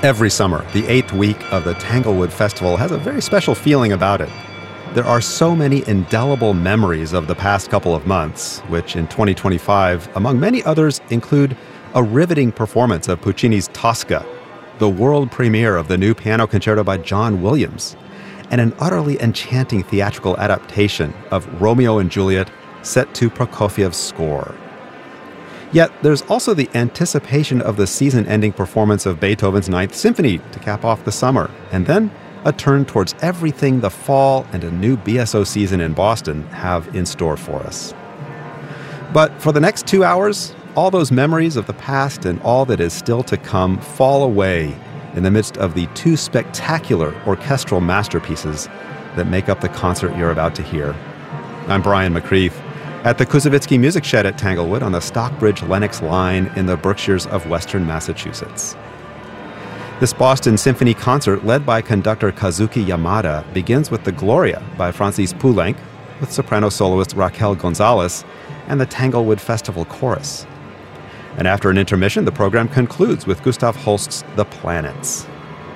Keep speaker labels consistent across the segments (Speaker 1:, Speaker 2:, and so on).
Speaker 1: Every summer, the 8th week of the Tanglewood Festival has a very special feeling about it. There are so many indelible memories of the past couple of months, which in 2025, among many others, include a riveting performance of Puccini's Tosca, the world premiere of the new piano concerto by John Williams, and an utterly enchanting theatrical adaptation of Romeo and Juliet set to Prokofiev's score. Yet there's also the anticipation of the season-ending performance of Beethoven's Ninth Symphony to cap off the summer, and then a turn towards everything the fall and a new BSO season in Boston have in store for us. But for the next 2 hours, all those memories of the past and all that is still to come fall away in the midst of the two spectacular orchestral masterpieces that make up the concert you're about to hear. I'm Brian McCreath at the Kusevitsky Music Shed at Tanglewood on the Stockbridge-Lenox line in the Berkshires of western Massachusetts. This Boston Symphony concert, led by conductor Kazuki Yamada, begins with the Gloria by Francis Poulenc, with soprano soloist Raquel Gonzalez, and the Tanglewood Festival Chorus. And after an intermission, the program concludes with Gustav Holst's The Planets.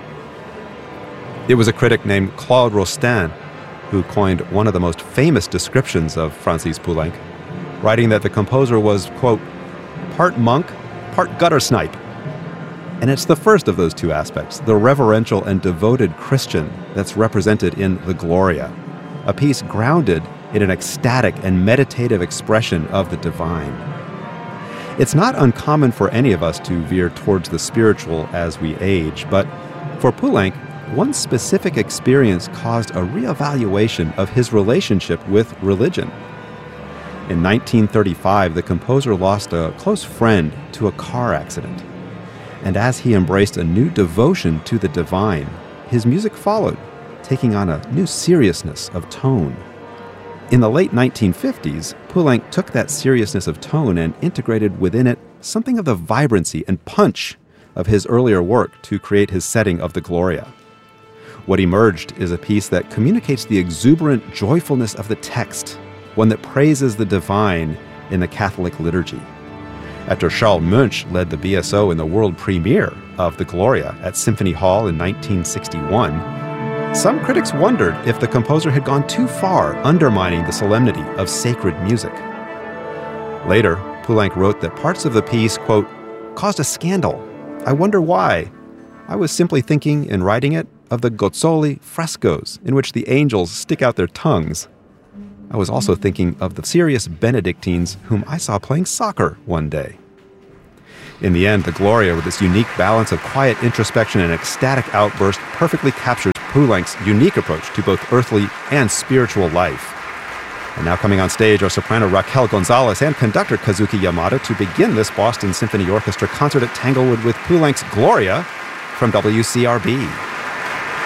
Speaker 1: It was a critic named Claude Rostand who coined one of the most famous descriptions of Francis Poulenc, writing that the composer was, quote, part monk, part gutter snipe. And it's the first of those two aspects, the reverential and devoted Christian, that's represented in the Gloria, a piece grounded in an ecstatic and meditative expression of the divine. It's not uncommon for any of us to veer towards the spiritual as we age, but for Poulenc, one specific experience caused a reevaluation of his relationship with religion. In 1935, the composer lost a close friend to a car accident. And as he embraced a new devotion to the divine, his music followed, taking on a new seriousness of tone. In the late 1950s, Poulenc took that seriousness of tone and integrated within it something of the vibrancy and punch of his earlier work to create his setting of the Gloria. What emerged is a piece that communicates the exuberant joyfulness of the text, one that praises the divine in the Catholic liturgy. After Charles Munch led the BSO in the world premiere of the Gloria at Symphony Hall in 1961, some critics wondered if the composer had gone too far, undermining the solemnity of sacred music. Later, Poulenc wrote that parts of the piece, quote, caused a scandal. I wonder why. I was simply thinking, in writing it, of the Gozzoli frescoes in which the angels stick out their tongues. I was also thinking of the serious Benedictines whom I saw playing soccer one day. In the end, the Gloria, with its unique balance of quiet introspection and ecstatic outburst, perfectly captures Poulenc's unique approach to both earthly and spiritual life. And now coming on stage are soprano Raquel Gonzalez and conductor Kazuki Yamada to begin this Boston Symphony Orchestra concert at Tanglewood with Poulenc's Gloria from WCRB.